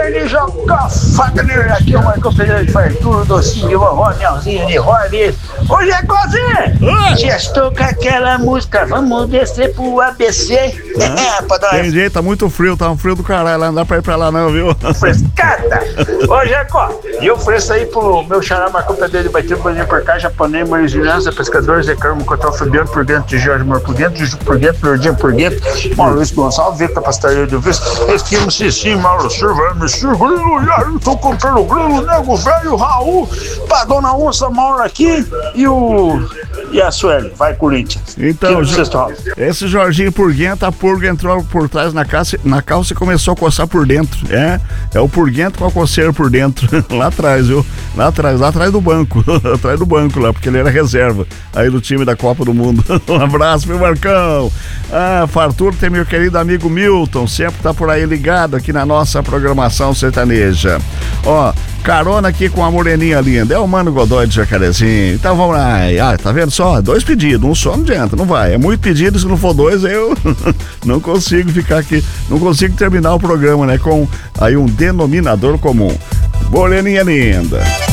de jogar Fagner, aqui é uma conferência de fartura, docinho de vovó, melzinho de roda. Ô, Jacózinho, já estou com aquela música, vamos descer pro ABC. Entendi, tá muito frio, tá um frio do caralho, lá não dá pra ir pra lá não, viu? Frescada. Ô, Jacó, e eu ofereço aí pro meu xará Marcão Pedreiro de Baitiba, Bolinha por cá, Japonês, Maria Juliana, Pescadores, Zé Carmo, Cotal Fabiano por dentro, de Jorge Moro por dentro, Juju por dentro, Lordinho por dentro, Mauro Luiz Gonçalves, Vitor Pastaria do Visto, Esquimo Cicinho, Mauro Silva, MC Grilo, tô comprando o Grilo, Nego Velho, Raul, pra Dona Onça, Mauro aqui e a Sueli, vai Corinthians. Então, esse Jorginho Purguenta, a purga entrou por trás na calça e começou a coçar por dentro. É o Purguento com a coceira por dentro. Lá atrás, viu? Lá atrás do banco. Atrás do banco lá, porque ele era reserva aí do time da Copa do Mundo. Um abraço, meu Marcão. Fartura tem meu querido amigo Milton, sempre tá por aí ligado aqui na nossa programação sertaneja. Carona aqui com a moreninha linda, é o Mano Godoy de Jacarezinho. Então vamos lá. Tá vendo só? 2 pedidos, um só não adianta, não vai. É muito pedido, se não for 2 eu não consigo ficar aqui, não consigo terminar o programa, né? Com aí um denominador comum. Moreninha linda.